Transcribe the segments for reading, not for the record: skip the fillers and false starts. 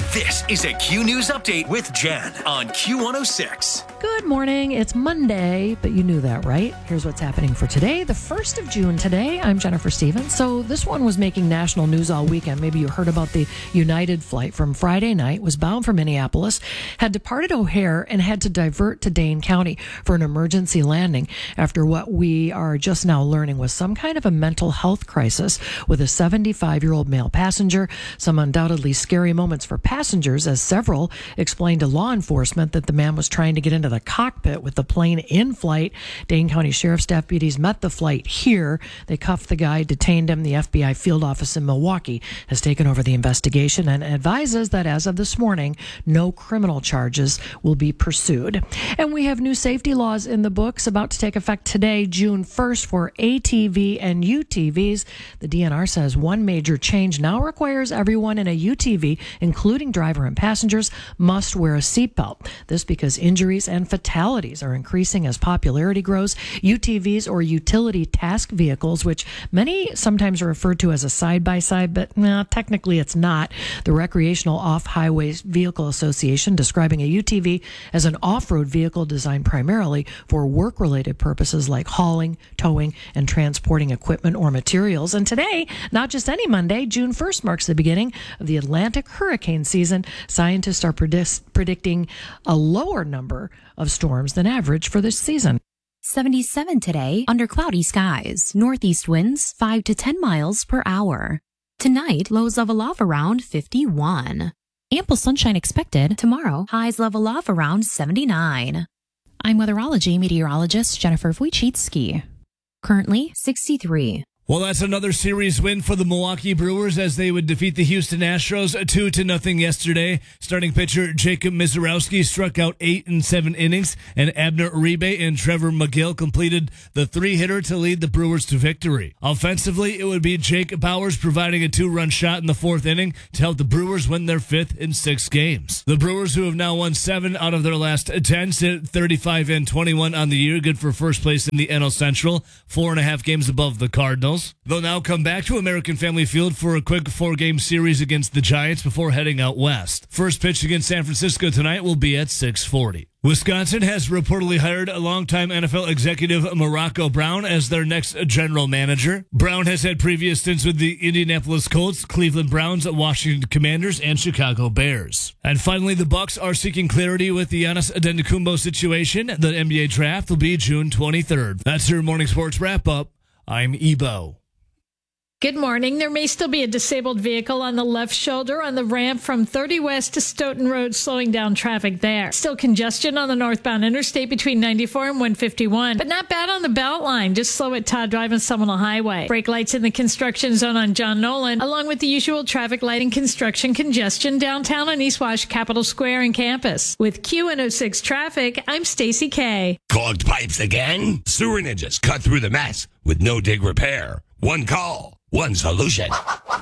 This is a Q News Update with Jan on Q106. Good morning. It's Monday, but you knew that, right? Here's what's happening for today, the 1st of June today. I'm Jennifer Stevens. So this one was making national news all weekend. Maybe you heard about the United flight from Friday night, was bound for Minneapolis, had departed O'Hare, and had to divert to Dane County for an emergency landing after what we are just now learning was some kind of a mental health crisis with a 75-year-old male passenger. Some undoubtedly scary moments for passengers, as several explained to law enforcement that the man was trying to get into the cockpit with the plane in flight. Dane County Sheriff's deputies met the flight here. They cuffed the guy, detained him. The FBI field office in Milwaukee has taken over the investigation and advises that as of this morning, no criminal charges will be pursued. And we have new safety laws in the books about to take effect today, June 1st, for ATV and UTVs. The DNR says one major change now requires everyone in a UTV, including driver and passengers, must wear a seatbelt. This because injuries and fatalities are increasing as popularity grows. UTVs, or utility task vehicles, which many sometimes refer to as a side-by-side, but technically it's not. The Recreational Off-Highway Vehicle Association describing a UTV as an off-road vehicle designed primarily for work-related purposes like hauling, towing, and transporting equipment or materials. And today, not just any Monday, June 1st marks the beginning of the Atlantic hurricane season. Scientists are predicting a lower number of storms than average for this season. 77 today under cloudy skies. Northeast winds 5 to 10 miles per hour. Tonight, lows level off around 51. Ample sunshine expected. Tomorrow, highs level off around 79. I'm weatherology meteorologist Jennifer Wojcicki. Currently 63. Well, that's another series win for the Milwaukee Brewers as they would defeat the Houston Astros 2-0 yesterday. Starting pitcher Jacob Misiorowski struck out 8 in 7 innings, and Abner Uribe and Trevor McGill completed the 3-hitter to lead the Brewers to victory. Offensively, it would be Jake Bauers providing a 2-run shot in the 4th inning to help the Brewers win their 5th in 6 games. The Brewers, who have now won 7 out of their last 10, sit 35-21 on the year, good for first place in the NL Central, 4.5 games above the Cardinals. They'll now come back to American Family Field for a quick 4-game series against the Giants before heading out west. First pitch against San Francisco tonight will be at 6:40. Wisconsin has reportedly hired a longtime NFL executive Morocco Brown as their next general manager. Brown has had previous stints with the Indianapolis Colts, Cleveland Browns, Washington Commanders, and Chicago Bears. And finally, the Bucks are seeking clarity with the Giannis Antetokounmpo situation. The NBA draft will be June 23rd. That's your morning sports wrap-up. I'm Ebo. Good morning. There may still be a disabled vehicle on the left shoulder on the ramp from 30 West to Stoughton Road, slowing down traffic there. Still congestion on the northbound interstate between 94 and 151, but not bad on the Beltline. Just slow at Todd Drive and Seminole Highway. Brake lights in the construction zone on John Nolan, along with the usual traffic light and construction congestion downtown on East Wash, Capitol Square, and campus. With Q106 traffic, I'm Stacy K. Clogged pipes again? Sewer Ninjas cut through the mess with no dig repair. One call. One solution.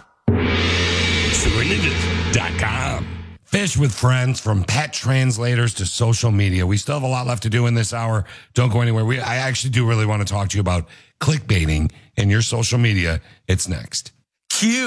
SewerNinjas.com. Fish with friends, from pet translators to social media. We still have a lot left to do in this hour. Don't go anywhere. I actually do really want to talk to you about clickbaiting in your social media. It's next. Q.